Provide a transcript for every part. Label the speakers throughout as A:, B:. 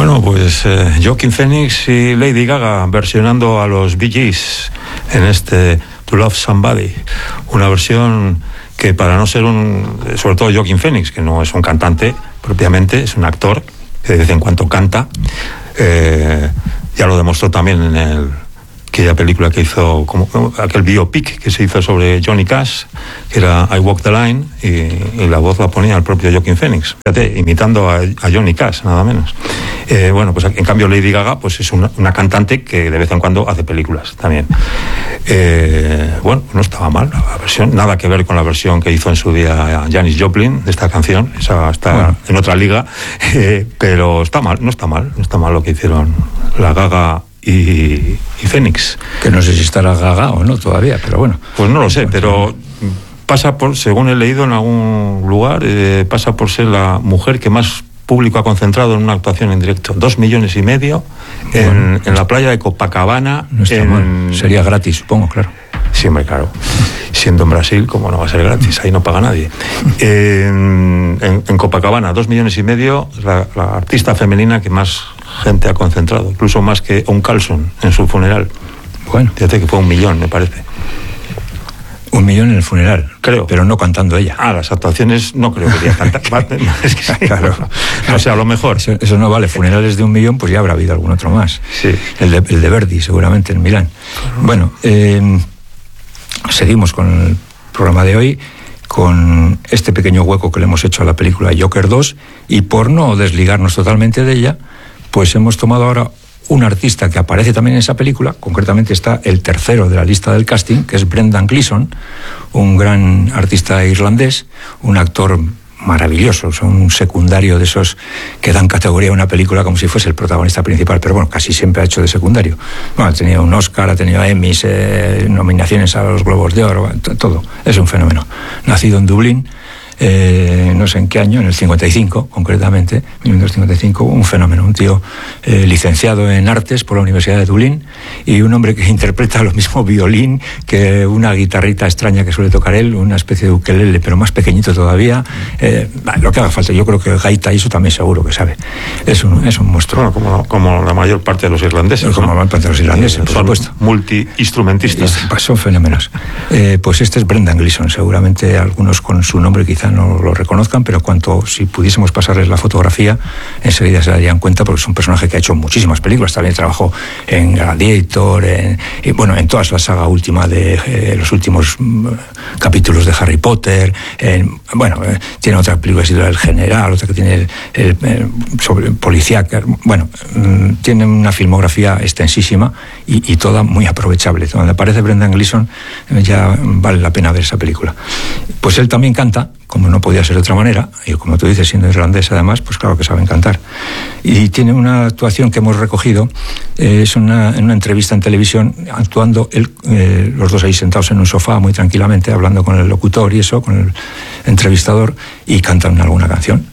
A: Bueno, pues Joaquin Phoenix y Lady Gaga versionando a los Bee Gees en este To Love Somebody, una versión que, para no ser sobre todo Joaquin Phoenix, que no es un cantante propiamente, es un actor que de vez en cuando canta, ya lo demostró también en aquella película que hizo, aquel biopic que se hizo sobre Johnny Cash, que era I Walk the Line, y la voz la ponía el propio Joaquin Phoenix, fíjate, imitando a Johnny Cash, nada menos. Bueno, pues en cambio Lady Gaga pues es una cantante que de vez en cuando hace películas también. Bueno, no estaba mal la versión, nada que ver con la versión que hizo en su día Janis Joplin de esta canción, esa está en otra liga, pero no está mal lo que hicieron la Gaga y Phoenix.
B: Que no sé si estará Gaga o no todavía, pero bueno.
A: Pues no lo sé, pero pasa por, según he leído en algún lugar, pasa por ser la mujer que más público ha concentrado en una actuación en directo. 2,5 millones en la playa de Copacabana.
B: No está mal. Sería gratis, supongo, claro.
A: Sí, hombre, claro. Siendo en Brasil, ¿cómo no va a ser gratis? Ahí no paga nadie. En Copacabana, 2,5 millones, la artista femenina que más gente ha concentrado, incluso más que Owen Carlson en su funeral.
B: Bueno.
A: Fíjate que fue 1 millón, me parece.
B: 1 millón en el funeral,
A: creo.
B: Pero no cantando ella.
A: Las actuaciones no creo que ella cantar. Es que sí,
B: claro.
A: O sea, a lo mejor.
B: Eso no vale. Funerales de 1 millón, pues ya habrá habido algún otro más.
A: Sí.
B: El de Verdi, seguramente, en Milán. Bueno, seguimos con el programa de hoy, con este pequeño hueco que le hemos hecho a la película Joker 2, y por no desligarnos totalmente de ella, pues hemos tomado ahora un artista que aparece también en esa película. Concretamente está el tercero de la lista del casting, que es Brendan Gleeson, un gran artista irlandés, un actor maravilloso, un secundario de esos que dan categoría a una película como si fuese el protagonista principal, pero bueno, casi siempre ha hecho de secundario. Bueno, ha tenido un Oscar, ha tenido Emmys, nominaciones a los Globos de Oro, todo. Es un fenómeno. Nacido en Dublín, no sé en qué año, en el 55 concretamente, 1955, un fenómeno, un tío licenciado en artes por la Universidad de Dublín, y un hombre que interpreta lo mismo violín que una guitarrita extraña que suele tocar él, una especie de ukelele, pero más pequeñito todavía, lo que haga falta. Yo creo que gaita y eso también seguro que sabe. Es un monstruo.
A: Bueno, como la mayor parte de los irlandeses.
B: Como la mayor parte de los irlandeses, por supuesto.
A: Multi-instrumentistas.
B: Son fenómenos. Pues este es Brendan Gleeson. Seguramente algunos con su nombre quizá no lo reconozcan, pero si pudiésemos pasarles la fotografía, enseguida se darían cuenta, porque es un personaje que ha hecho muchísimas películas. También trabajó en Gladiator, en toda la saga última de los últimos capítulos de Harry Potter. Tiene otra película que se llama El General, otra que tiene sobre policíaca. Bueno, tiene una filmografía extensísima y toda muy aprovechable. Donde aparece Brendan Gleeson ya vale la pena ver esa película. Pues él también canta, como no podía ser de otra manera, y como tú dices, siendo irlandés además, pues claro que saben cantar. Y tiene una actuación que hemos recogido, es en una entrevista en televisión, actuando los dos ahí sentados en un sofá muy tranquilamente, hablando con el locutor y eso, con el entrevistador, y cantan alguna canción.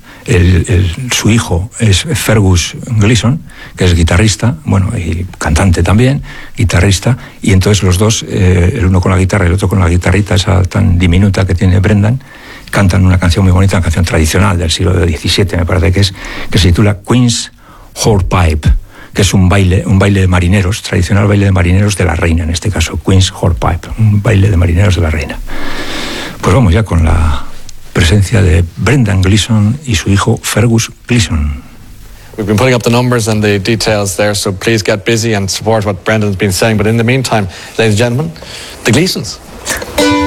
B: Su hijo es Fergus Gleeson, que es guitarrista, y cantante también, guitarrista, y entonces los dos, el uno con la guitarra y el otro con la guitarrita esa tan diminuta que tiene Brendan, cantan una canción muy bonita, una canción tradicional del siglo XVII, me parece que se titula Queen's Hornpipe, que es un baile de marineros, tradicional baile de marineros de la reina, en este caso, Queen's Hornpipe, un baile de marineros de la reina. Pues vamos ya con la presencia de Brendan Gleeson y su hijo Fergus Gleeson.
C: We've been putting up the numbers and the details there, so please get busy and support what Brendan's been saying. But in the meantime, ladies and gentlemen, the Gleesons.